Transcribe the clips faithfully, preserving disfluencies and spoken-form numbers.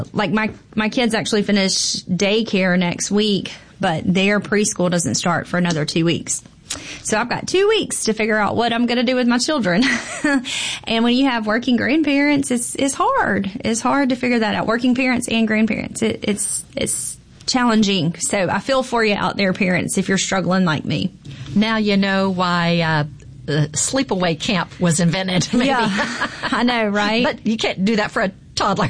Like my, my kids actually finish daycare next week, but their preschool doesn't start for another two weeks. So I've got two weeks to figure out what I'm going to do with my children. And when you have working grandparents, it's, it's hard. It's hard to figure that out. Working parents and grandparents. It, it's, it's challenging. So I feel for you out there, parents, if you're struggling like me. Now you know why, uh, the sleepaway camp was invented. Maybe. Yeah, I know, right? But you can't do that for a toddler.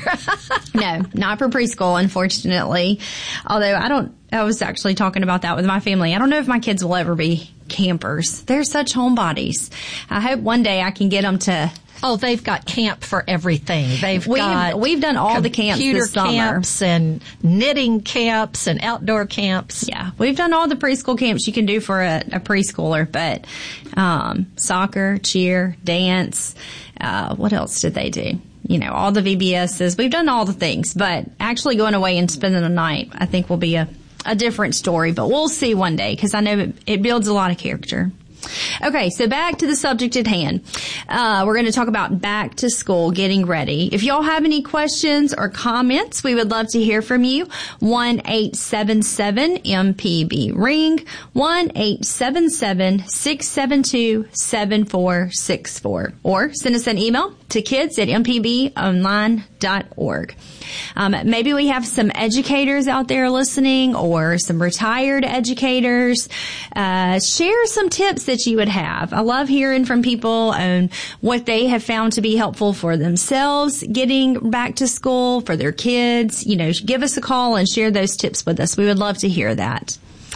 No, not for preschool, unfortunately. Although I don't, I was actually talking about that with my family. I don't know if my kids will ever be campers. They're such homebodies. I hope one day I can get them to. Oh, they've got camp for everything. They've we've, got we've done all the camps this summer. Camps and knitting camps and outdoor camps. Yeah, we've done all the preschool camps you can do for a, a preschooler. But um, soccer, cheer, dance. Uh, what else did they do? You know, all the V B S's. We've done all the things. But actually going away and spending the night, I think, will be a, a different story. But we'll see one day, because I know it, it builds a lot of character. Okay, so back to the subject at hand. Uh, we're going to talk about back to school, getting ready. If y'all have any questions or comments, we would love to hear from you. one eight seven seven M P B ring, one eight seven seven six seven two seven four six four, or send us an email to kids at m p b online dot org. Um, maybe we have some educators out there listening, or some retired educators. Uh, share some tips that you would have. I love hearing from people on what they have found to be helpful for themselves getting back to school, for their kids. You know, give us a call and share those tips with us. We would love to hear that.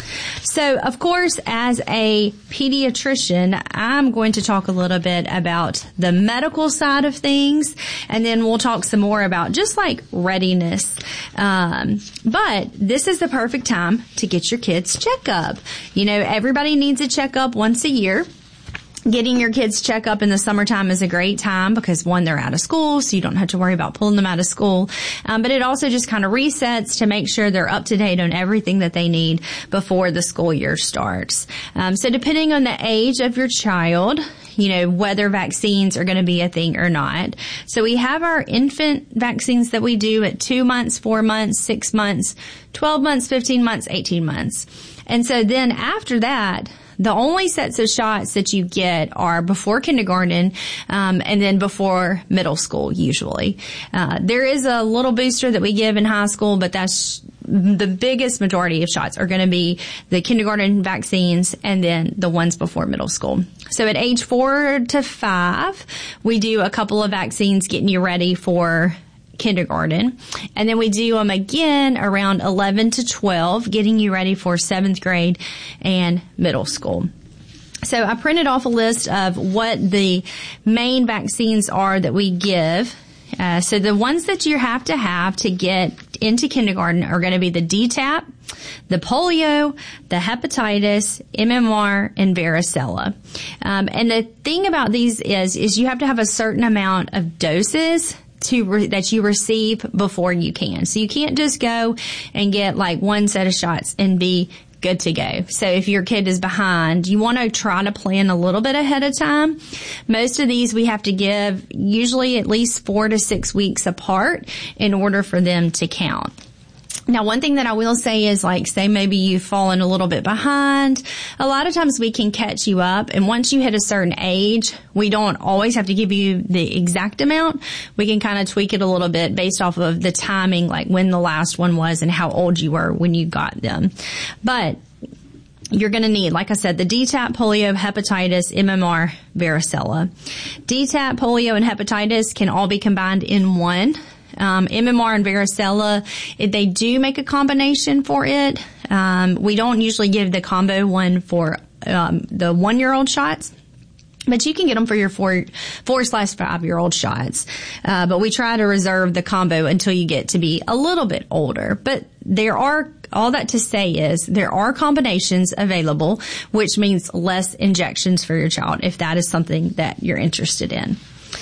So, of course, as a pediatrician, I'm going to talk a little bit about the medical side of things, and then we'll talk some more about just like readiness. Um, but this is the perfect time to get your kids' checkup. You know, everybody needs a checkup once a year. Getting your kids check up in the summertime is a great time because, one, they're out of school, so you don't have to worry about pulling them out of school. Um, but it also just kind of resets to make sure they're up to date on everything that they need before the school year starts. Um, so depending on the age of your child, you know, whether vaccines are going to be a thing or not. So we have our infant vaccines that we do at two months, four months, six months, twelve months, fifteen months, eighteen months. And so then after that, the only sets of shots that you get are before kindergarten, um, and then before middle school, usually. Uh, there is a little booster that we give in high school, but that's the biggest majority of shots are going to be the kindergarten vaccines and then the ones before middle school. So at age four to five, we do a couple of vaccines getting you ready for kindergarten. And then we do them again around eleven to twelve, getting you ready for seventh grade and middle school. So I printed off a list of what the main vaccines are that we give. Uh, so the ones that you have to have to get into kindergarten are going to be the D TAP, the polio, the hepatitis, M M R, and varicella. Um, and the thing about these is, is you have to have a certain amount of doses to re- that you receive before you can. So you can't just go and get like one set of shots and be good to go. So if your kid is behind, you want to try to plan a little bit ahead of time. Most of these we have to give usually at least four to six weeks apart in order for them to count. Now, one thing that I will say is, like, say maybe you've fallen a little bit behind. A lot of times we can catch you up, and once you hit a certain age, we don't always have to give you the exact amount. We can kind of tweak it a little bit based off of the timing, like when the last one was and how old you were when you got them. But you're going to need, like I said, the D TAP, polio, hepatitis, M M R, varicella. D TAP, polio, and hepatitis can all be combined in one. Um, M M R and varicella, if they do make a combination for it. Um, we don't usually give the combo one for um, the one-year-old shots. But you can get them for your four, four slash five-year-old shots. Uh, but we try to reserve the combo until you get to be a little bit older. But there are, all that to say is, there are combinations available, which means less injections for your child if that is something that you're interested in.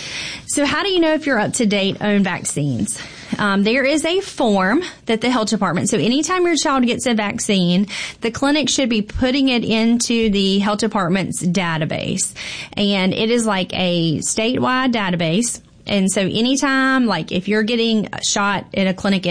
So how do you know if you're up to date on vaccines? Um, there is a form that the health department, so anytime your child gets a vaccine, the clinic should be putting it into the health department's database. And it is like a statewide database. And so anytime, like if you're getting a shot at a clinic